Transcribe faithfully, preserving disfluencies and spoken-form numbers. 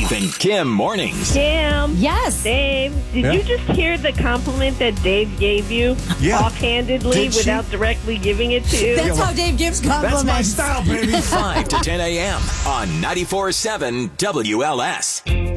Dave and Kim mornings. Kim. Yes. Dave, did Yeah? you just hear the compliment that Dave gave you? Yeah. Offhandedly Did she? without directly giving it to you? That's how Dave gives compliments. That's my style, baby. five to ten a.m. on ninety-four point seven W L S.